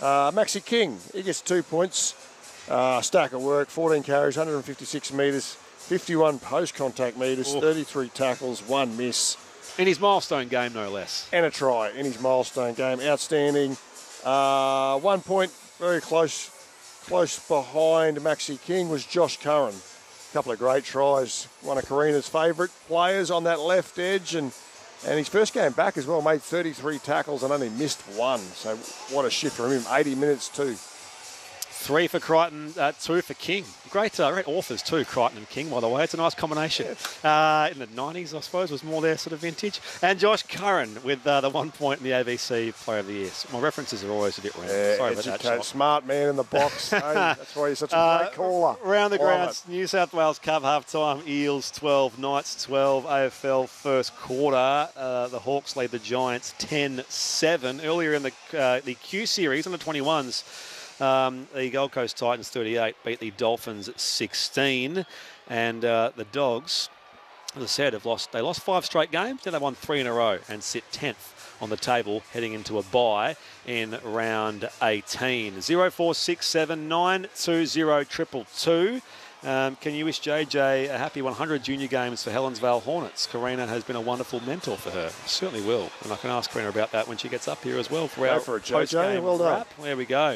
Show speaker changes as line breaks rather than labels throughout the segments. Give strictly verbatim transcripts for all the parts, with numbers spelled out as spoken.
Uh, Maxi King, he gets two points. Uh, stack of work, fourteen carries, one hundred fifty-six metres, fifty-one post-contact metres,
Ooh.
thirty-three tackles, one miss.
In his milestone game, no less.
And a try in his milestone game. Outstanding. Uh, one point, very close, close behind Maxi King was Josh Curran. A couple of great tries. One of Karina's favourite players on that left edge, and and his first game back as well, made thirty-three tackles and only missed one. So what a shift from him. eighty minutes too.
Three for Crichton, uh, two for King. Great, uh, great authors too, Crichton and King, by the way. It's a nice combination. Yes. Uh, in the nineties, I suppose, was more their sort of vintage. And Josh Curran with uh, the one point in the A B C Player of the Year. My references are always a bit random.
Yeah,
Sorry about that, Josh.
Smart man in the box. Hey, that's why you're such a
uh,
great caller.
Round the
Love
grounds,
it.
New South Wales Cup half-time, Eels twelve, Knights twelve, A F L first quarter. Uh, the Hawks lead the Giants ten seven. Earlier in the, uh, the Q Series, on the twenty-ones, Um, the Gold Coast Titans thirty-eight beat the Dolphins sixteen, and uh, the Dogs, as I said, have lost. They lost five straight games. Then they won three in a row and sit tenth on the table, heading into a bye in round eighteen. zero four six seven nine two zero triple two. Um, can you wish J J a happy one hundred junior games for Helensvale Hornets? Karina has been a wonderful mentor for her. Certainly will, and I can ask Karina about that when she gets up here as well for
Go
our
for it, J J.
post-game
Well done.
wrap. There we go.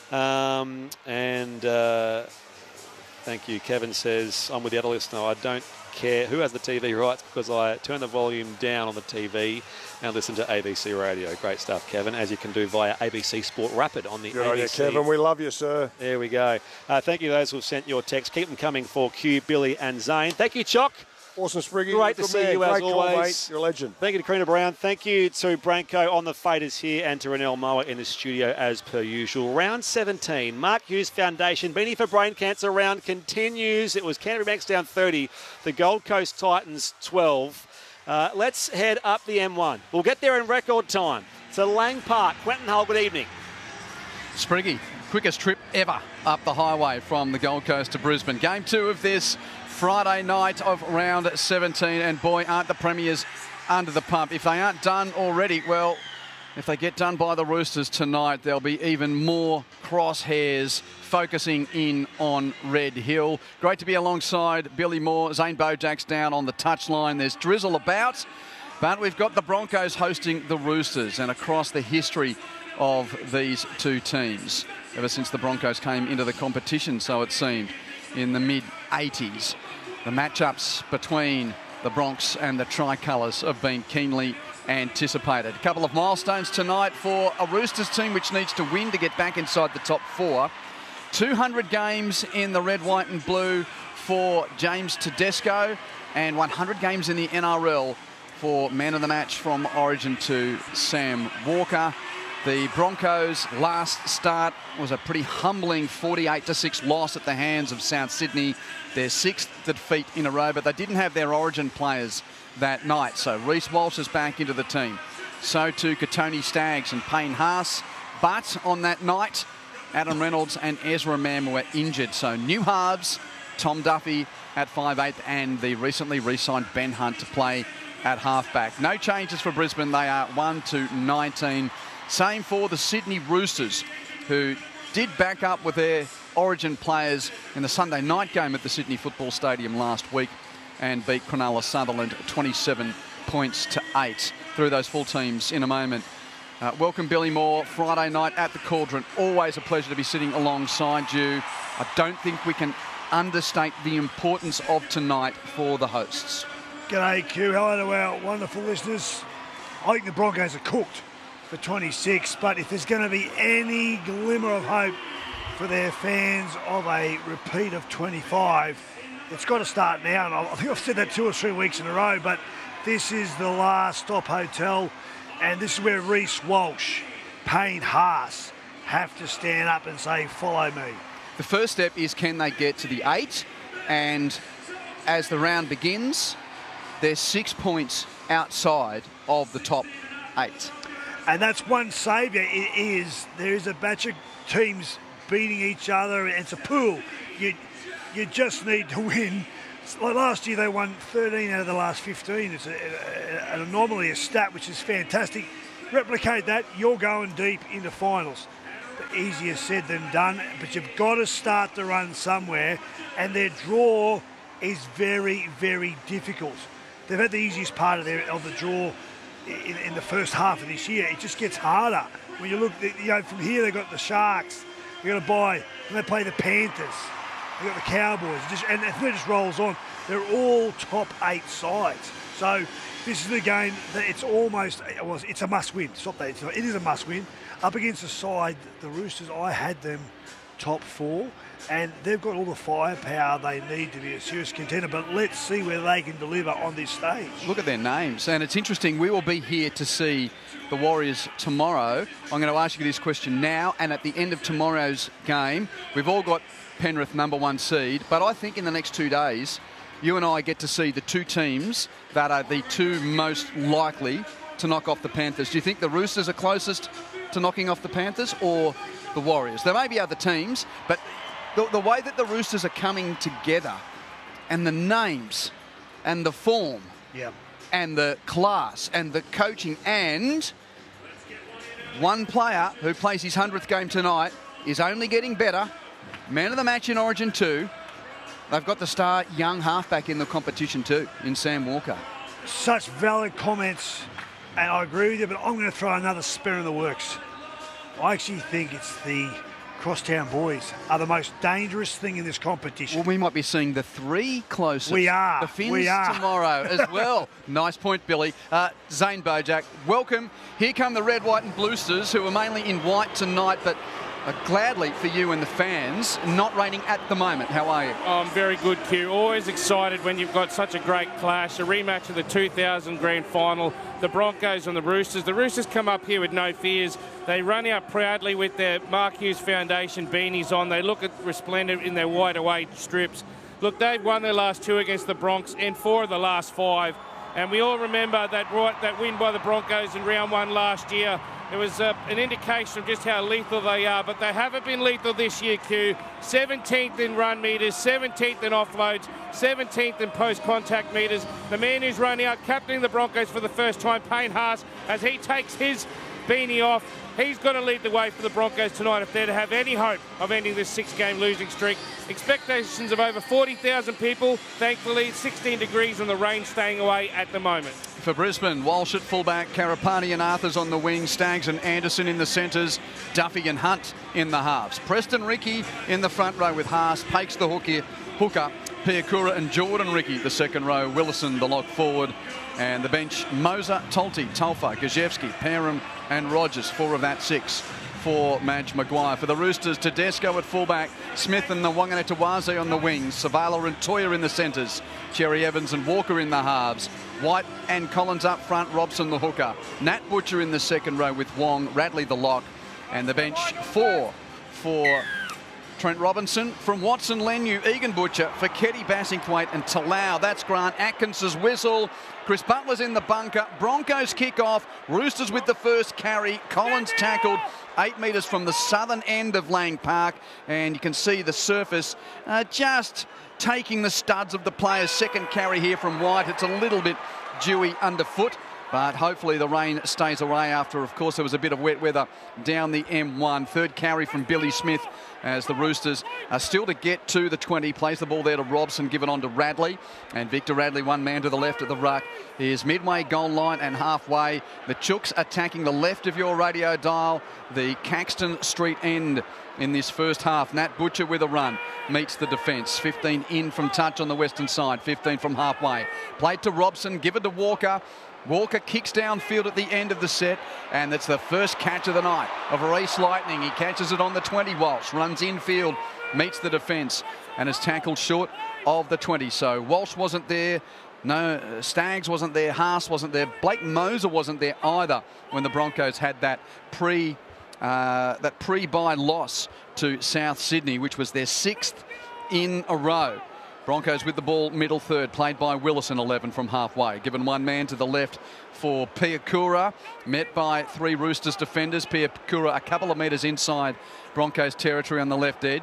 Um, and uh, thank you. Kevin says, I'm with the other listener. I don't care who has the T V rights because I turn the volume down on the T V and listen to A B C Radio. Great stuff, Kevin, as you can do via A B C Sport Rapid on the
Good
A
on
B
you,
C.
Kevin. We love you, sir.
There we go. Uh, thank you to those who have sent your text. Keep them coming for Q, Billy and Zane. Thank you, Chock.
Awesome, Spriggy.
Great to
Good
see
man.
you as
Great call,
always.
mate. You're a legend.
Thank you to Karina Brown. Thank you to Branko on the faders here and to Renelle Moa in the studio as per usual. Round seventeen, Mark Hughes Foundation. Beanie for Brain Cancer round continues. It was Canterbury Bankstown thirty, the Gold Coast Titans twelve. Uh, let's head up the M one. We'll get there in record time. To Lang Park. Quentin Hull, good evening.
Spriggy, quickest trip ever up the highway from the Gold Coast to Brisbane. Game two of this Friday night of round seventeen, and boy, aren't the Premiers under the pump. If they aren't done already, well, if they get done by the Roosters tonight, there'll be even more crosshairs focusing in on Red Hill. Great to be alongside Billy Moore. Zane Bojak's down on the touchline. There's drizzle about, but we've got the Broncos hosting the Roosters, and across the history of these two teams, ever since the Broncos came into the competition, so it seemed, in the mid eighties. The matchups between the Bronx and the Tricolours have been keenly anticipated. A couple of milestones tonight for a Roosters team which needs to win to get back inside the top four. two hundred games in the red, white and blue for James Tedesco, and one hundred games in the N R L for man of the match from Origin to Sam Walker. The Broncos' last start was a pretty humbling forty-eight to six loss at the hands of South Sydney, their sixth defeat in a row, but they didn't have their Origin players that night. So Reece Walsh is back into the team. So too Katoni Staggs and Payne Haas. But on that night, Adam Reynolds and Ezra Mam were injured. So new halves, Tom Duffy at five eight and the recently re-signed Ben Hunt to play at halfback. No changes for Brisbane. They are one to nineteen. Same for the Sydney Roosters, who did back up with their Origin players in the Sunday night game at the Sydney Football Stadium last week and beat Cronulla Sutherland twenty-seven points to eight. Through those full teams in a moment. Uh, welcome, Billy Moore. Friday night at the Cauldron. Always a pleasure to be sitting alongside you. I don't think we can understate the importance of tonight for the hosts.
G'day, Q. Hello to our wonderful listeners. I think the Broncos are cooked for twenty-six, but if there's going to be any glimmer of hope for their fans of a repeat of twenty-five, it's got to start now. And I think I've said that two or three weeks in a row, but this is the last stop hotel, and this is where Reece Walsh, Payne Haas have to stand up and say, follow me.
The first step is, can they get to the eight? And as the round begins, they're six points outside of the top eight.
And that's one saviour. It is, there is a batch of teams beating each other. It's a pool. You you just need to win. Like last year, they won thirteen out of the last fifteen. It's a, a, an anomaly, a stat, which is fantastic. Replicate that, you're going deep into finals. but easier said than done. But you've got to start the run somewhere, and their draw is very, very difficult. They've had the easiest part of their of the draw in, in the first half of this year. It just gets harder. When you look, you know, from here they've got the Sharks, they've got to buy, and they play the Panthers, they've got the Cowboys, just, and if it just rolls on, they're all top eight sides. So this is the game that it's almost, well, it's a must-win. Stop that, it's not, it is a must-win. Up against the side, the Roosters, I had them top four, and they've got all the firepower they need to be a serious contender, but let's see where they can deliver on this stage.
Look at their names, and it's interesting. We will be here to see the Warriors tomorrow. I'm going to ask you this question now, and at the end of tomorrow's game, we've all got Penrith number one seed, but I think in the next two days, you and I get to see the two teams that are the two most likely to knock off the Panthers. Do you think the Roosters are closest to knocking off the Panthers, or the Warriors? There may be other teams, but the, the way that the Roosters are coming together, and the names, and the form,
yeah,
and the class, and the coaching, and one player who plays his hundredth game tonight is only getting better. Man of the match in Origin two. They've got the star young halfback in the competition too, in Sam Walker.
Such valid comments, and I agree with you, but I'm going to throw another spur in the works. I actually think it's the Crosstown boys are the most dangerous thing in this competition.
Well, we might be seeing the three closest.
We are.
The Finns
we are.
tomorrow as well. Nice point, Billy. Uh, Zane Bojack, welcome. Here come the red, white and Bluesters, who are mainly in white tonight, but uh, gladly for you and the fans, not raining at the moment. How are you?
Oh, I'm very good, Q. Always excited when you've got such a great clash, a rematch of the two thousand grand final, the Broncos and the Roosters. The Roosters come up here with no fears. They run out proudly with their Mark Hughes Foundation beanies on. They look at resplendent in their wide away strips. Look, they've won their last two against the Bronx and four of the last five. And we all remember that that win by the Broncos in round one last year. It was uh, an indication of just how lethal they are, but they haven't been lethal this year, Q. seventeenth in run metres, seventeenth in offloads, seventeenth in post-contact metres. The man who's running out, captaining the Broncos for the first time, Payne Haas, as he takes his beanie off, he's got to lead the way for the Broncos tonight if they're to have any hope of ending this six-game losing streak. Expectations of over forty thousand people. Thankfully, sixteen degrees and the rain staying away at the moment.
For Brisbane, Walsh at fullback, Karapani and Arthurs on the wing, Staggs and Anderson in the centres, Duffy and Hunt in the halves. Preston Ricky in the front row with Haas, Pakes the hooker, hooker Piakura and Jordan Ricky, the second row, Willison the lock forward, and the bench, Moser, Tolti, Tulfa, Gajewski, Parham and Rogers, four of that six for Madge Maguire. For the Roosters, Tedesco at fullback, Smith and the Wanganetawaze on the wings, Savala and Toya in the centres, Cherry Evans and Walker in the halves, White and Collins up front, Robson the hooker, Nat Butcher in the second row with Wong, Radley the lock, and the bench four for Trent Robinson, from Watson, Lenu, Egan Butcher, Feketi, Bassingthwaite and Talau. That's Grant Atkins's whistle. Chris Butler's in the bunker. Broncos kick off. Roosters with the first carry. Collins tackled eight metres from the southern end of Lang Park. And you can see the surface uh, just taking the studs of the player's second carry here from White. It's a little bit dewy underfoot, but hopefully the rain stays away after, of course, there was a bit of wet weather down the M one. Third carry from Billy Smith as the Roosters are still to get to the twenty. Plays the ball there to Robson, given on to Radley. And Victor Radley, one man to the left of the ruck, is midway goal line and halfway. The Chooks attacking the left of your radio dial, the Caxton Street end in this first half. Nat Butcher with a run meets the defence. fifteen in from touch on the western side, fifteen from halfway. Played to Robson, given to Walker. Walker kicks downfield at the end of the set, and that's the first catch of the night of Reece Lightning. He catches it on the twenty. Walsh runs infield, meets the defence, and is tackled short of the twenty. So Walsh wasn't there. No, Staggs wasn't there. Haas wasn't there. Blake Moser wasn't there either when the Broncos had that pre uh, that pre-bye loss to South Sydney, which was their sixth in a row. Broncos with the ball middle third, played by Willison, eleven from halfway. Given one man to the left for Piakura, met by three Roosters defenders. Piakura a couple of metres inside Broncos territory on the left edge.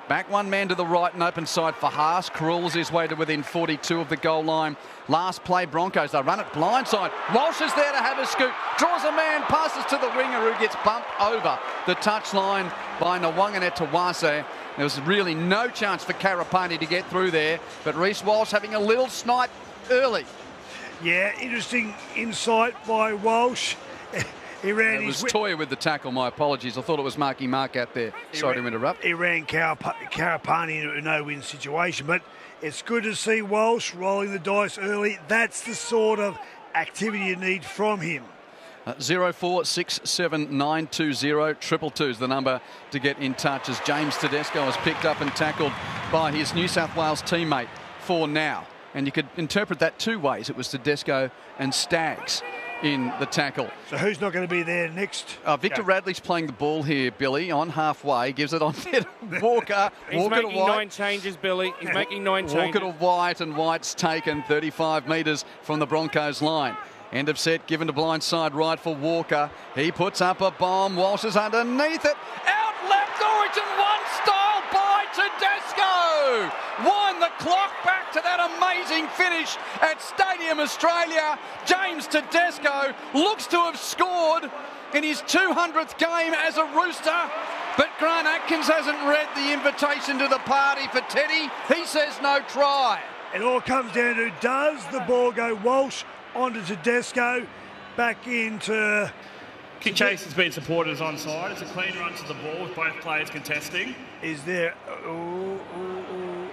Back one man to the right and open side for Haas. Crawls his way to within forty-two of the goal line. Last play, Broncos. They run it blindside. Walsh is there to have a scoop. Draws a man, passes to the winger who gets bumped over the touchline by Nwanganget Tawase. There was really no chance for Karapani to get through there, but Reece Walsh having a little snipe early.
Yeah, interesting insight by Walsh. He ran
It
his
was Toya with the tackle. My apologies. I thought it was Marky Mark out there. Sorry to interrupt.
He ran Karap- Karapani into a no-win situation, but it's good to see Walsh rolling the dice early. That's the sort of activity you need from him.
Uh, zero four six seven nine two zero triple two is the number to get in touch as James Tedesco is picked up and tackled by his New South Wales teammate for now. And you could interpret that two ways. It was Tedesco and Staggs in the tackle.
So who's not going to be there next?
Uh, Victor
Go.
Radley's playing the ball here, Billy, on halfway. Gives it on to Walker.
He's
Walker
making
to White.
nine changes, Billy. He's making nine
Walker
changes.
to White, and White's taken thirty-five metres from the Broncos line. End of set, given to blindside right for Walker. He puts up a bomb. Walsh is underneath it. Out left, Origin one style by Tedesco. Wind the clock back to that amazing finish at Stadium Australia. James Tedesco looks to have scored in his two hundredth game as a Rooster. But Grant Atkins hasn't read the invitation to the party for Teddy. He says no try.
It all comes down to, does the ball go Walsh onto Tedesco, back into...
Kick chase has been supported as onside. It's a clean run to the ball with both players contesting.
Is there... Ooh, ooh, ooh.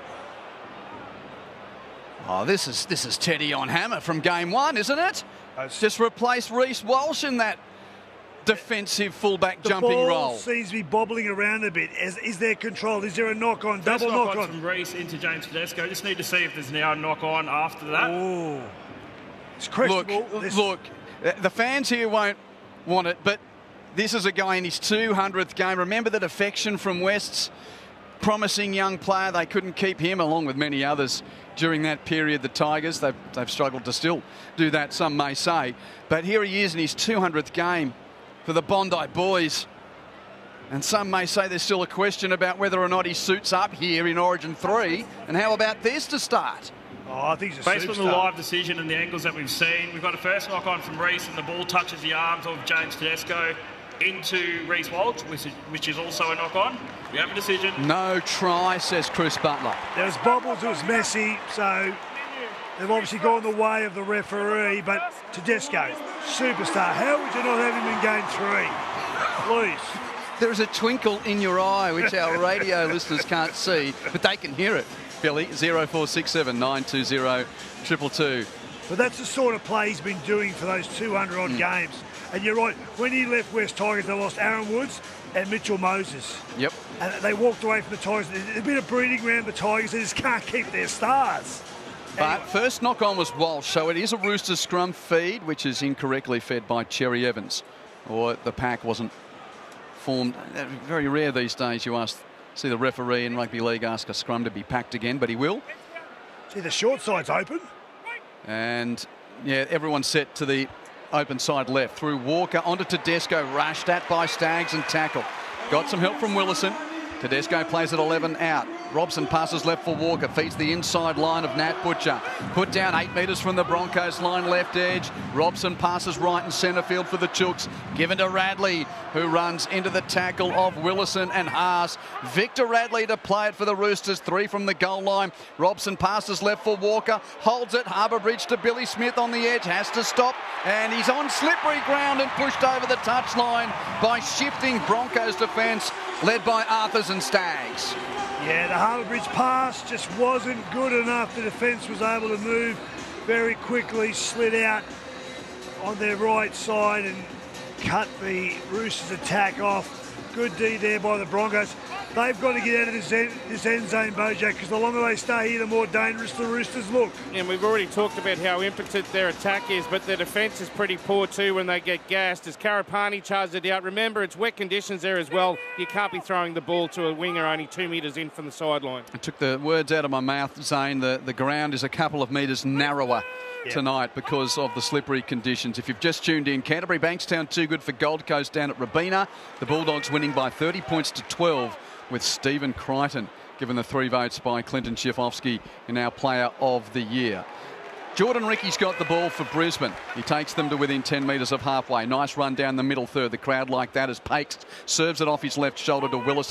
Oh, this is this is Teddy on hammer from game one, isn't it?
It's
Just replace Reece Walsh in that defensive fullback
the
jumping
ball
role.
seems to be bobbling around a bit. Is, is there control? Is there a knock-on?
First
Double
knock-on
knock-on?
from Reece into James Tedesco. Just need to see if there's now a knock-on after that.
Oh. It's
Look,
questionable. This-
look, the fans here won't want it, but this is a guy in his two hundredth game. Remember the defection from West's promising young player. They couldn't keep him, along with many others, during that period. The Tigers, they've, they've struggled to still do that, some may say. But here he is in his two hundredth game for the Bondi Boys. And some may say there's still a question about whether or not he suits up here in Origin three. And how about this to start?
Oh, I think he's a
Based on the
superstar.
live decision and the angles that we've seen, we've got a first knock-on from Reece and the ball touches the arms of James Tedesco into Reece Walsh, which is, which is also a knock-on. We have a decision.
No try, says Chris Butler.
There was bobbles, it was messy, so they've obviously gone the way of the referee, but Tedesco, superstar. How would you not have him in game three? Please.
There is a twinkle in your eye, which our radio listeners can't see, but they can hear it. Billy, zero four six seven nine two zero triple two.
But that's the sort of play he's been doing for those two hundred odd
Mm.
games. And you're right, when he left West Tigers, they lost Aaron Woods and Mitchell Moses.
Yep.
And they walked away from the Tigers. There's a bit of breeding ground the Tigers. They just can't keep their stars.
But
Anyway.
first knock on was Walsh, so it is a Roosters scrum feed, which is incorrectly fed by Cherry Evans. Or the pack wasn't formed. Very rare these days you ask, see the referee in rugby league ask a scrum to be packed again, but he will.
See, the short side's open.
And yeah, everyone's set to the open side left. Through Walker onto Tedesco, rushed at by Staggs and tackled. Got some help from Willison. Tedesco plays at eleven out. Robson passes left for Walker, feeds the inside line of Nat Butcher. Put down eight metres from the Broncos line left edge. Robson passes right in centre field for the Chooks. Given to Radley, who runs into the tackle of Willison and Haas. Victor Radley to play it for the Roosters. Three from the goal line. Robson passes left for Walker. Holds it. Harbour Bridge to Billy Smith on the edge. Has to stop. And he's on slippery ground and pushed over the touchline by shifting Broncos defence led by Arthurs and Staggs.
Yeah, the Harbour Bridge pass just wasn't good enough. The defence was able to move very quickly, slid out on their right side and cut the Roosters' attack off. Good D there by the Broncos. They've got to get out of this end, this end zone, Bojack, because the longer they stay here, the more dangerous the Roosters look.
And we've already talked about how impotent their attack is, but their defence is pretty poor too when they get gassed. As Karapani charged it out, remember it's wet conditions there as well. You can't be throwing the ball to a winger only two metres in from the sideline.
I took the words out of my mouth saying the, the ground is a couple of metres narrower
Yep.
tonight because of the slippery conditions. If you've just tuned in, Canterbury Bankstown too good for Gold Coast down at Robina. The Bulldogs winning by thirty points to twelve with Stephen Crichton given the three votes by Clinton Schifofsky in our Player of the Year. Jordan Rickey's got the ball for Brisbane. He takes them to within ten metres of halfway. Nice run down the middle third. The crowd like that as Pakes serves it off his left shoulder to Willis.